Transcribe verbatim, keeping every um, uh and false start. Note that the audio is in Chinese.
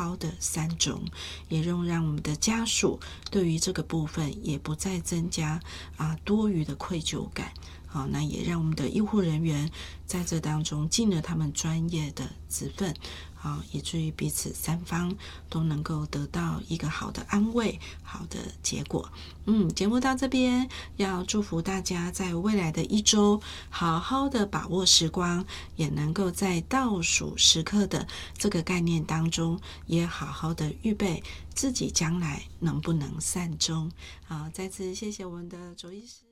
好的善终，也让让我们的家属对于这个部分也不再增加啊多余的愧疚感。好，那也让我们的医护人员在这当中尽了他们专业的职分，好，以至于彼此三方都能够得到一个好的安慰，好的结果。嗯，节目到这边，要祝福大家在未来的一周好好的把握时光，也能够在倒数时刻的这个概念当中，也好好的预备自己将来能不能善终。好，再次谢谢我们的周医师。